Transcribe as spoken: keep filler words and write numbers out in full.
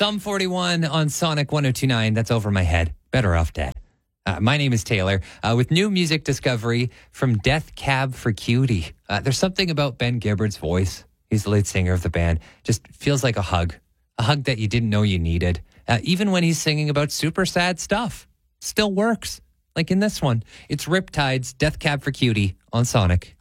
Psalm forty-one on Sonic one oh two point nine. That's Over My Head. Better Off Dead. Uh, my name is Taylor. Uh, with new music discovery from Death Cab for Cutie. Uh, there's something about Ben Gibbard's voice. He's the lead singer of the band. Just feels like a hug. A hug that you didn't know you needed. Uh, even when he's singing about super sad stuff. Still works. Like in this one. It's Riptide's Death Cab for Cutie on Sonic.